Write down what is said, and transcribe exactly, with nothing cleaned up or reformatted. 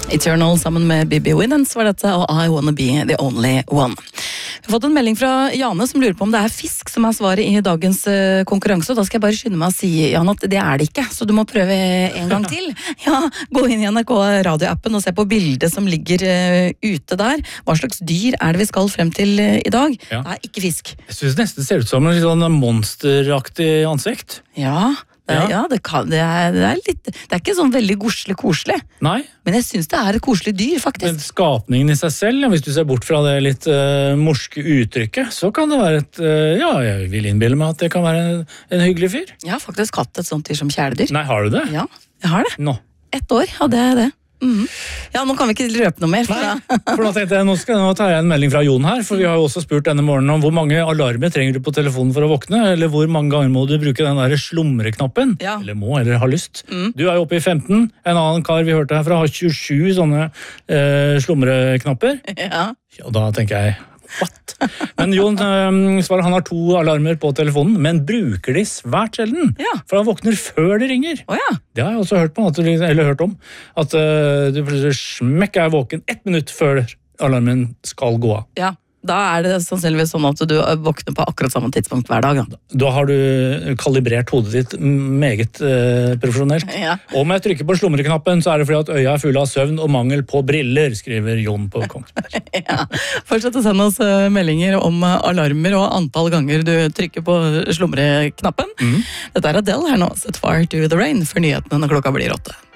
Eternal sammen med Bibi Winans var dette, og I Wanna Be The Only One. Vi har fått en melding fra Jane som lurer på om det er fisk som er svaret i dagens uh, konkurranse. Da skal jeg bare skynde meg å si, Jan, at det er det ikke, så du må prøve en gang til. Ja, gå inn i N R K radioappen og se på bildet som ligger uh, ute der. Hva slags dyr er det vi skal frem til uh, i dag? Ja. Det er ikke fisk. Jeg synes nesten det ser ut som en sånn monsteraktig ansikt. Ja, det, ja. ja det, kan, det, er, det er litt, det er ikke sånn veldig gorslig koselig. Nei. Men jeg synes det er et koselig dyr, faktisk. Men skapningen i seg selv, ja, hvis du ser bort fra det litt uh, morske uttrykket, så kan det være et, uh, ja, jeg vil innbille meg at det kan være en, en hyggelig fyr. Jeg har faktisk hatt et sånt dyr som kjæledyr. Nei, har du det? Ja, jeg har det. Nå. Ett år hadde jeg det. Mm. Ja, nå kan vi ikke røpe noe mer. For, Nei, for nå tenkte jeg, nå, skal, nå tar jeg en melding fra Jon her, for vi har jo også spurt denne morgenen om hvor mange alarmer trenger du på telefonen for å våkne, eller hvor mange ganger må du bruke den der slumreknappen, ja. eller må, eller har lyst. Mm. Du er jo oppe i femten, en annen kar vi hørte herfra har tjuesju sånne eh, slumreknapper. Ja. Og da tenker jeg, what? Men Jon øh, svarer han har to alarmer på telefonen, men bruker de svært sjelden. Ja. For han våkner før det ringer. Oh, ja. Det har jeg også hørt, på, at du, eller hørt om. At øh, du plutselig smekk er våken ett minutt før alarmen skal gå av. Ja. Da er det sannsynligvis sånn at du våkner på akkurat samme tidspunkt hver dag. Da, da har du kalibrert hodet ditt meget uh, profesjonelt. Ja. Og om jeg trykker på slumreknappen, så er det fordi at øya er full av søvn og mangel på briller, skriver Jon på Kongsberg. Ja. Fortsett å sende oss meldinger om alarmer og antall ganger du trykker på slumreknappen. Mm. Dette er Adele her nå, Set Fire to the Rain, for nyhetene når klokka blir åtte.